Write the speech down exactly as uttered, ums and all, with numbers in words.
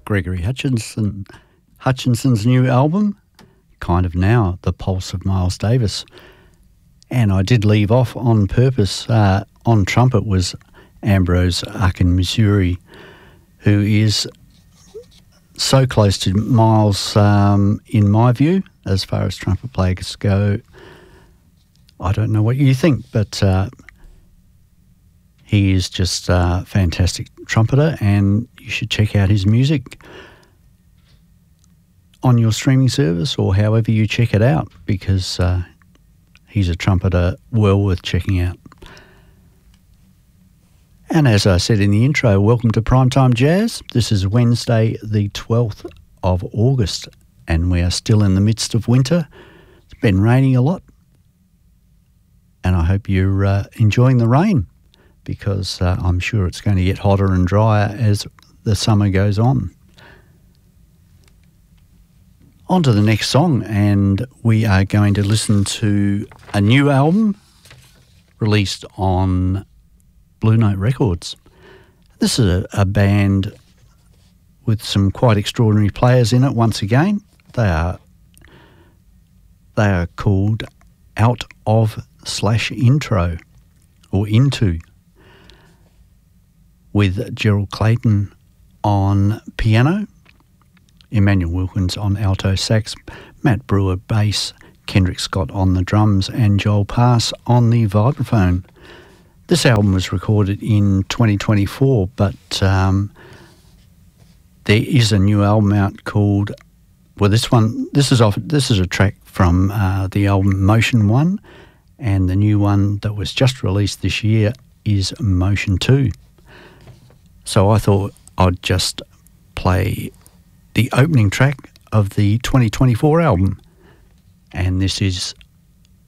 Gregory Hutchinson, Hutchinson's new album, Kind of Now, The Pulse of Miles Davis. And I did leave off on purpose. Uh, on trumpet was Ambrose Akin-Missouri, who is so close to Miles, um, in my view, as far as trumpet players go. I don't know what you think, but uh, he is just a fantastic trumpeter, and you should check out his music on your streaming service or however you check it out, because uh, he's a trumpeter well worth checking out. And as I said in the intro, welcome to Primetime Jazz. This is Wednesday the twelfth of August, and we are still in the midst of winter. It's been raining a lot, and I hope you're uh, enjoying the rain, because uh, I'm sure it's going to get hotter and drier as the summer goes on. On to the next song, and we are going to listen to a new album released on Blue Note Records. This is a, a band with some quite extraordinary players in it once again. They are they are called Out of slash Intro, or Into, with Gerald Clayton on piano, Emmanuel Wilkins on alto sax, Matt Brewer bass, Kendrick Scott on the drums, and Joel Pass on the vibraphone. This album was recorded in twenty twenty-four, but um, there is a new album out called, well, this one, this is off, this is a track from uh, the album Motion One, and the new one that was just released this year is Motion Two. So I thought I'd just play the opening track of the twenty twenty-four album, and this is